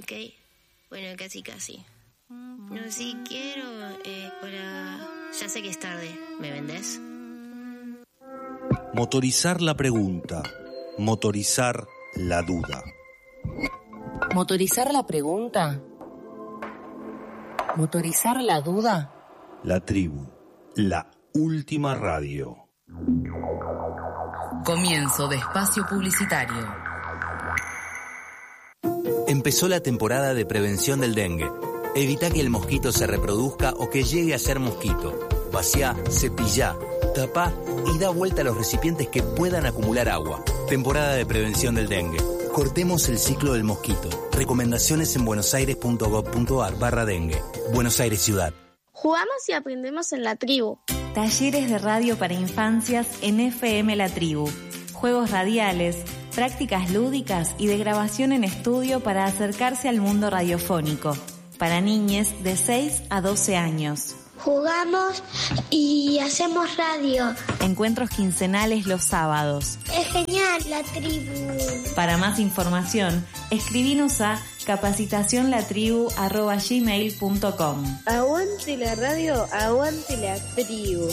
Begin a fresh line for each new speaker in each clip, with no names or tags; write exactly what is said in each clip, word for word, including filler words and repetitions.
Ok, bueno, casi casi. No, si quiero, eh, para... Ya sé que es tarde, ¿me vendés?
Motorizar la pregunta, motorizar la duda.
¿Motorizar la pregunta? ¿Motorizar la duda?
La tribu, la última radio.
Comienzo de espacio publicitario.
Empezó la temporada de prevención del dengue. Evita que el mosquito se reproduzca o que llegue a ser mosquito. Vacía, cepillá, tapá y da vuelta a los recipientes que puedan acumular agua. Temporada de prevención del dengue. Cortemos el ciclo del mosquito. Recomendaciones en buenosaires.gov.ar barra dengue. Buenos Aires Ciudad.
Jugamos y aprendemos en la tribu.
Talleres de radio para infancias en F M La Tribu. Juegos radiales, prácticas lúdicas y de grabación en estudio para acercarse al mundo radiofónico. Para niñes de seis a doce años.
Jugamos y hacemos radio.
Encuentros quincenales los sábados.
Es genial la tribu.
Para más información, escribinos a capacitacionlatribu arroba gmail punto com.
Aguante la radio, aguante la tribu.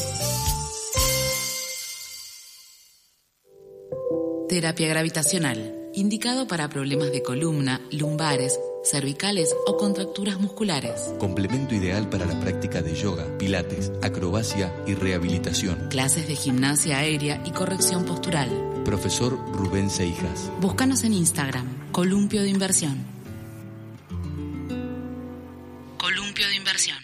Terapia gravitacional, indicado para problemas de columna, lumbares, cervicales o contracturas musculares.
Complemento ideal para la práctica de yoga, pilates, acrobacia y rehabilitación.
Clases de gimnasia aérea y corrección postural.
Profesor Rubén Seijas.
Búscanos en Instagram, Columpio de Inversión. Columpio de Inversión.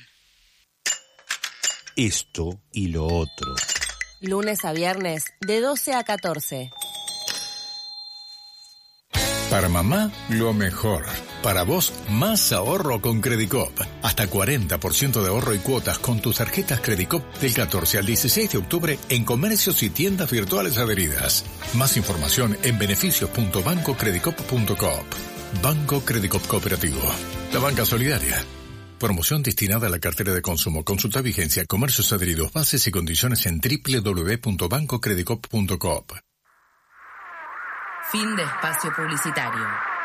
Esto y lo otro.
Lunes a viernes, de doce a catorce.
Para mamá, lo mejor. Para vos, más ahorro con Credicop. Hasta cuarenta por ciento de ahorro y cuotas con tus tarjetas Credicop del catorce al dieciséis de octubre en comercios y tiendas virtuales adheridas. Más información en beneficios punto banco credicop punto coop. Banco Credicop Cooperativo. La banca solidaria. Promoción destinada a la cartera de consumo. Consulta vigencia, comercios adheridos, bases y condiciones en doble u doble u doble u punto banco credicop punto coop.
Fin de espacio publicitario.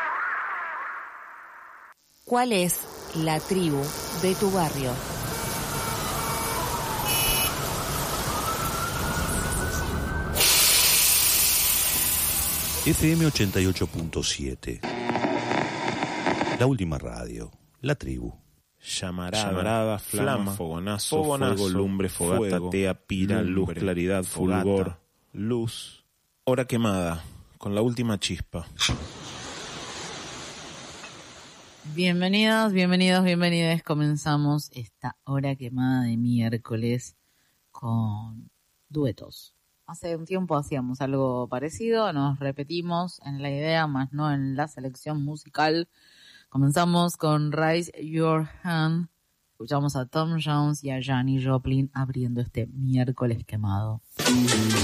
¿Cuál es la tribu de tu barrio?
F M ochenta y ocho punto siete. La última radio. La tribu.
Llamarada, Llamarada flama, flama, fogonazo, fogonazo, fuego, lumbre, fogata, fuego, tea, pira, lumbre, luz, claridad, fogata, fulgor, luz. Hora quemada, con la última chispa.
Bienvenidos, bienvenidos, bienvenidos. Comenzamos esta hora quemada de miércoles con duetos. Hace un tiempo hacíamos algo parecido, nos repetimos en la idea, más no en la selección musical. Comenzamos con Raise Your Hand, escuchamos a Tom Jones y a Janis Joplin abriendo este miércoles quemado.